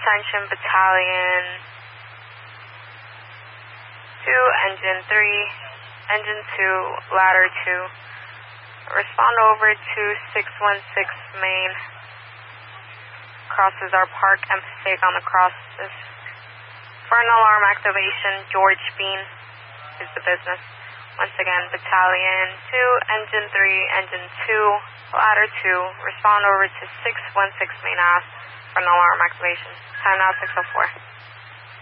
Attention Battalion 2, Engine 3, Engine 2, Ladder 2. Respond over to 616 Main. Crosses our park and mistake on the crosses. For an alarm activation, George Bean is the business. Once again, Battalion 2, Engine 3, Engine 2, Ladder 2. Respond over to 616 Main Ave for an alarm activation. Time now 6:04.